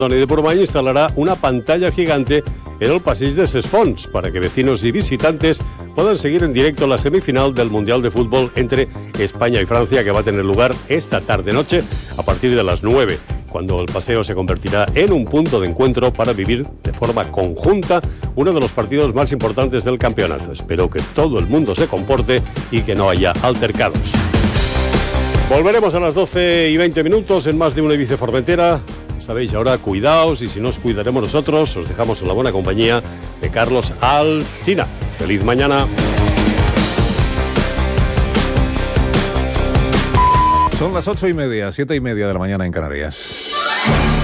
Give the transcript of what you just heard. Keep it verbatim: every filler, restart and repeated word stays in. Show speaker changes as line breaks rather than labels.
Toni de Portmany instalará una pantalla gigante en el passeig de Ses Fonts para que vecinos y visitantes puedan seguir en directo la semifinal del Mundial de Fútbol entre España y Francia, que va a tener lugar esta tarde-noche a partir de las nueve, cuando el paseo se convertirá en un punto de encuentro para vivir de forma conjunta uno de los partidos más importantes del campeonato. Espero que todo el mundo se comporte y que no haya altercados. Volveremos a las doce y veinte minutos en Más de Uno Ibiza Formentera. Sabéis, ahora cuidaos, y si no os cuidaremos nosotros, os dejamos en la buena compañía de Carlos Alsina. ¡Feliz mañana!
Son las ocho y media, siete y media de la mañana en Canarias.